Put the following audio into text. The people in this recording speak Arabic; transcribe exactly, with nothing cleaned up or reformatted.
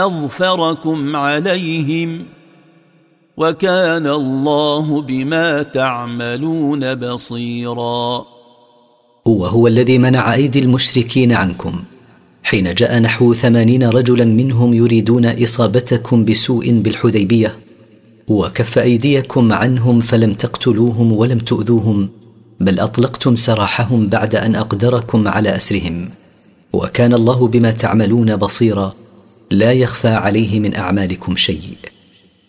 أظفركم عليهم وكان الله بما تعملون بصيرا. وهو الذي منع أيدي المشركين عنكم حين جاء نحو ثمانين رجلا منهم يريدون إصابتكم بسوء بالحديبية، وكف أيديكم عنهم فلم تقتلوهم ولم تؤذوهم، بل أطلقتم سراحهم بعد أن أقدركم على أسرهم، وكان الله بما تعملون بصيرا، لا يخفى عليه من أعمالكم شيء.